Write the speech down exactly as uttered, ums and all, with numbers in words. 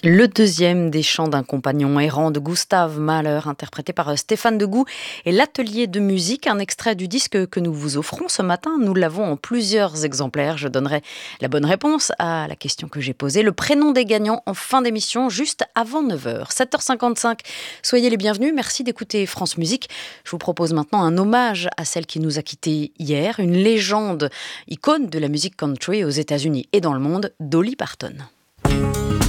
Le deuxième des chants d'un compagnon errant de Gustave Mahler, interprété par Stéphane Degout, et l'atelier de musique, un extrait du disque que nous vous offrons ce matin. Nous l'avons en plusieurs exemplaires. Je donnerai la bonne réponse à la question que j'ai posée. Le prénom des gagnants en fin d'émission, juste avant neuf heures. sept heures cinquante-cinq, soyez les bienvenus. Merci d'écouter France Musique. Je vous propose maintenant un hommage à celle qui nous a quittés hier, une légende, icône de la musique country aux États-Unis et dans le monde, Dolly Parton.